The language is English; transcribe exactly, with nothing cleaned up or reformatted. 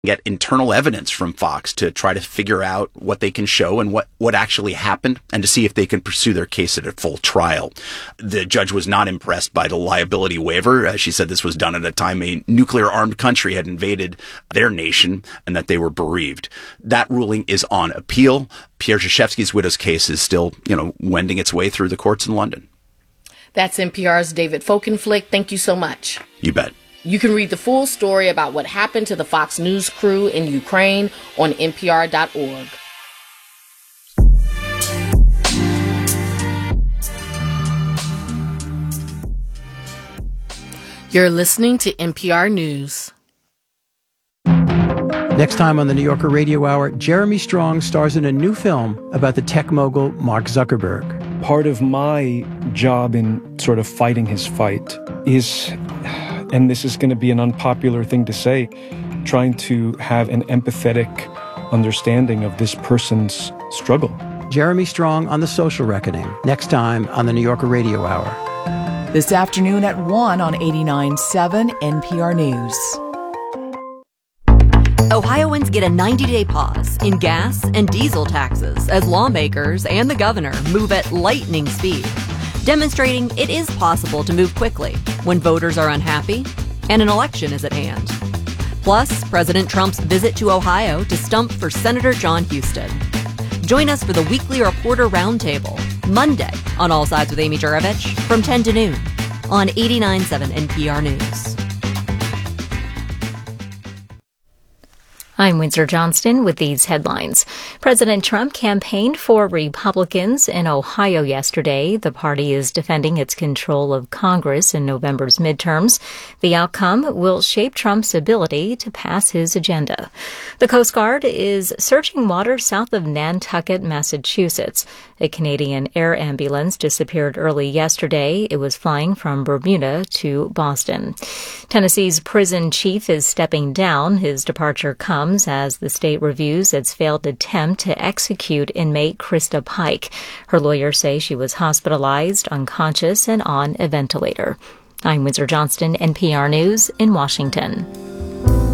get internal evidence from Fox to try to figure out what they can show and what, what actually happened, and to see if they can pursue their case at a full trial. The judge was not impressed by the liability waiver. Uh, she said this was done at a time a nuclear-armed country had invaded their nation and that they were bereaved. That ruling is on appeal. Pierre Zhaschewski's widow's case is still, you know, wending its way through the courts in London. That's N P R's David Folkenflik. Thank you so much. You bet. You can read the full story about what happened to the Fox News crew in Ukraine on N P R dot org. You're listening to N P R News. Next time on the New Yorker Radio Hour, Jeremy Strong stars in a new film about the tech mogul Mark Zuckerberg. Part of my job in sort of fighting his fight is, and this is going to be an unpopular thing to say, trying to have an empathetic understanding of this person's struggle. Jeremy Strong on The Social Reckoning, next time on the New Yorker Radio Hour. This afternoon at one on eighty-nine point seven N P R News. Ohioans get a ninety-day pause in gas and diesel taxes as lawmakers and the governor move at lightning speed, demonstrating it is possible to move quickly when voters are unhappy and an election is at hand. Plus, President Trump's visit to Ohio to stump for Senator John Huston. Join us for the weekly Reporter Roundtable, Monday on All Sides with Amy Juravich from ten to noon on eighty-nine point seven N P R News. I'm Windsor Johnston with these headlines. President Trump campaigned for Republicans in Ohio yesterday. The party is defending its control of Congress in November's midterms. The outcome will shape Trump's ability to pass his agenda. The Coast Guard is searching waters south of Nantucket, Massachusetts. A Canadian air ambulance disappeared early yesterday. It was flying from Bermuda to Boston. Tennessee's prison chief is stepping down. His departure comes as the state reviews its failed attempt to execute inmate Krista Pike. Her lawyers say she was hospitalized, unconscious, and on a ventilator. I'm Windsor Johnston, N P R News in Washington.